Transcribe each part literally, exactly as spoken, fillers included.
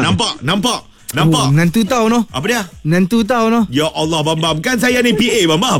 Nampak, nampak. Nampak? Oh, menantu tahu noh. Apa dia? Menantu tahu noh. Ya Allah, Bam Bam. Kan saya ni P A, Bam Bam.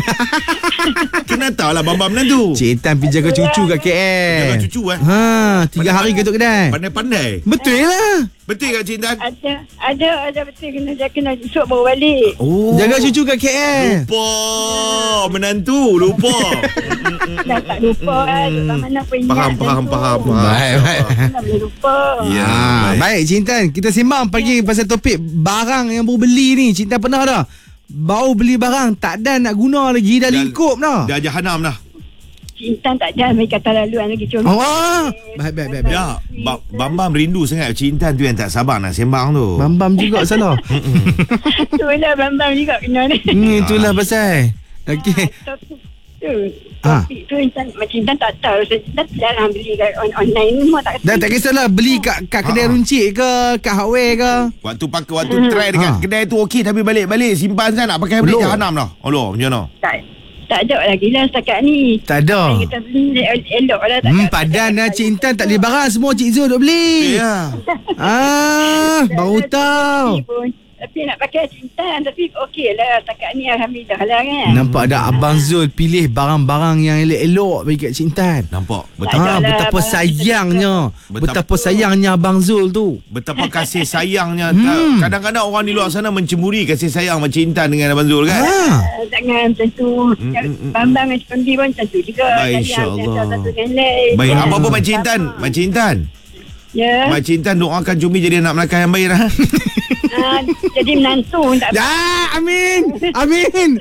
Kena tahu lah Bam Bam menantu. Cik Tan pergi jaga cucu kat K L. Jaga cucu eh? Ha, tiga hari ketuk kedai. Pandai-pandai. Betul lah. Betul tak Cik Tan? Ada, ada, ada betul kena kena esok bawa balik. Oh. Jaga cucu kat K L. Lupa. Menantu, lupa. Dah tak lupa kan. Lepas mana pun ingat. Faham, faham, faham, faham. Baik, baik. Tak boleh lupa. Ya, Ah, baik. baik Cik Tan, kita sembang pagi pasal topik barang yang baru beli ni. Cik Tan pernah dah baru beli barang tak ada nak guna lagi, dah Dah- lingkup dah. Dah jahanam dah. Cinta tak ada. Mereka kata laluan lagi cuma. Oh, baik baik baik. baik. Ya, ba- Bam Bam rindu sangat Cik Tan tu yang tak sabar nak sembang tu. Bam Bam juga salah. Tu lah bambang juga kena ni. Hmm, itulah pasal. Okey. Topik tu. Ah. Topik tu Intan, macam Intan tak tahu. Intan jarang beli kat on, online ni. Semua tak Dah tak kisahlah beli kat kat kedai Ha. runcit ke, kat hardware ke. Waktu pakai, waktu try dekat Ha. kedai tu okey, tapi balik-balik simpan kan nak pakai balik Belum. jahanam dah. Allah, macam mana? Tak, tak ada lagi lah setakat ni. Tak ada. Kita beli el- elok lah. Tak Hmm, ada- padan tak dah ada- Cik Intan tak beli barang, semua Cik Zul duk beli. Ya. Ah, tak baru ada tahu. tapi pun. Tapi nak pakai cinta. Tapi okey lah. Setakat ni Alhamdulillah lah kan. Nampak dah Abang Zul pilih barang-barang yang elok-elok bagi kat Cik Intan. Nampak? Tak Betapa, ada Ah, lah, betapa barang sayangnya. Betapa- Betapa sayangnya Abang Zul tu. betapa kasih sayangnya. Hmm. Kadang-kadang orang di luar sana mencemburi kasih sayang Cik Intan dengan Abang Zul kan? Ha. Uh, jangan macam tu. Bambang dengan Condi pun macam tu juga. Baik, Sayang, insyaAllah. sayang satu dengan lain. Baik, Hmm. apa pun Cik Intan? Cik Intan. Ya. Cik Intan doakan Cumi jadi anak Melaka yang baik dah. Ah, jadi menantu tak Ya, amin. Amin.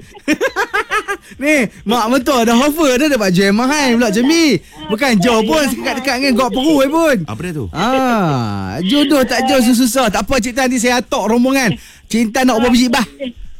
Ni, mak mentua dah offer dah dapat jual mahal pula Cumi. Bukan jauh pun, dekat-dekat dengan Gok Peru eh pun. Apa dia tu? Ah, jodoh tak jauh susah. Tak apa Cik Tan, nanti saya atok rombongan. Cik Tan nak buat biji bah.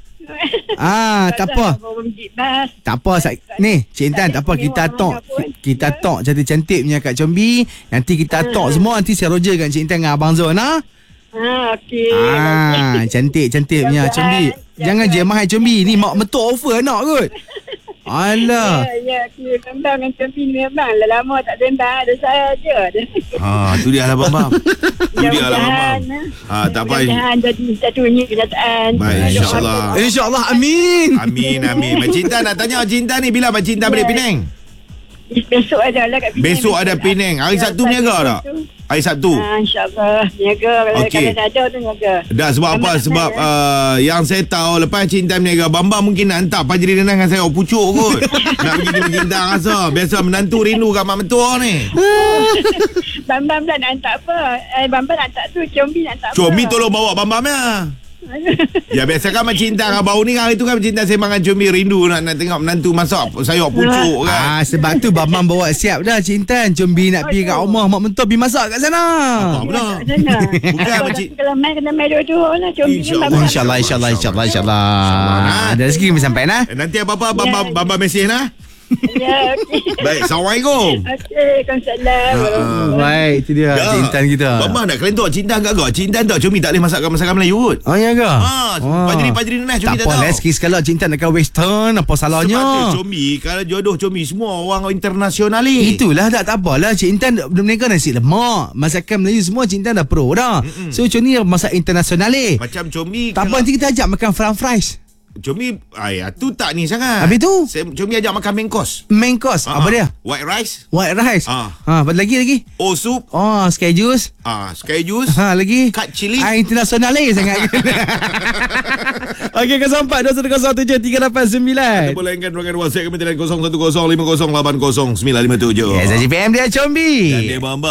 Ah, tak apa. Tak apa sa- ni Cik Intan tak apa, kita atok kita atok cantik-cantik punya kat Combi. Nanti kita atok semua, nanti saya rogerkan Cik Intan dengan Abang Zul ha. Ah, okey. Ah, cantik-cantik punya Combi. Jangan je mahal Combi ni, mak mentua offer nak kot. Alah. Ya, ya, okey. Bambang dengan Condi memang lah lama tak sembang. Ada saya je. Ha, tu dia lah Bam Bam. Tu dia lah Bam Bam. Ha, tak apa. Mudah-mudahan jadi satunya kenyataan. Baik, insyaAllah. InsyaAllah, amin. Amin, amin. Cik Intan nak tanya Cik Intan ni bila Cik Intan balik Penang? Besok ada lah kat Penang. Besok ada Penang. Hari Sabtu berniaga tak? Hari Sabtu. Ah, InsyaAllah. Niaga. Kalau Okey. kalau ada tu niaga. Dah sebab apa? Selamat Sebab datang, uh, yang saya tahu lepas Cik Intan berniaga, Bam Bam mungkin nak hantar Fajri Renang dengan saya awak pucuk kot. Nak pergi jumpa Cik Intan rasa. Biasa menantu rindu kat mak mentua ni. Bambang pula nak hantar apa? Eh, Bambang nak hantar tu. Combi nak hantar apa? Comi tolong bawa Bam Bam ya. Ya biasa kan Cik Intan kan baru ni hari tu kan Cik Intan sembang dengan Comi rindu nak, nak tengok menantu masak sayur pucuk kan. Ah, sebab tu Bambang bawa siap dah Cik Intan. Combi nak pergi kat rumah mak mentua pergi masak kat sana. Apa pula? Sana. Bukan, Kalau Makcik. Kalau main kena main dua-dua lah. Combi InsyaAllah. dengan Bambang. InsyaAllah, insyaAllah, insyaAllah, insyaAllah. InsyaAllah. Ada rezeki kami sampai nah. Eh, nanti apa-apa Bam Bam Bam Bam mesej nah. Ya, okey. Baik, Assalamualaikum. Okey, Waalaikumsalam. Ah, Baik, itu dia Cik Intan kita. Bam Bam nak kelentuk Cik Intan kat kau. Cik Intan tak Comi tak boleh masakkan masakan Melayu kot. Oh ya ke? Ha, Fajri-Fajri Renang Comi tak tak apa tahu. lah, sikit sekali Cik Intan nak ke western. Apa salahnya? Sebab tu Comi, kalau jodoh Comi semua orang internasional ni. Itulah tak, tak apalah Cik Intan mereka nasi lemak, masakan Melayu semua Cik Intan dah pro dah. Mm-mm. So macam ni masak internasional ni. Macam Comi Tak apa, nanti kita ajak makan french fries. Comi, ay, tu tak ni sangat. Habis tu? Saya, Comi ajak makan main course. Main course Ah, apa ah. dia? White rice. White rice. Ah. Ha, apa lagi lagi? Oh soup. Oh, sky juice. Ah, sky juice. Ha, lagi. Cut chili. Ah, internasional ni sangat. Okey, kosong empat dua satu kosong tujuh tiga lapan sembilan. Kita boleh ingat ruangan WhatsApp kami talian kosong satu kosong lima kosong lapan kosong sembilan lima tujuh. Yes, G P M dia Combi. Dan dia Bam Bam.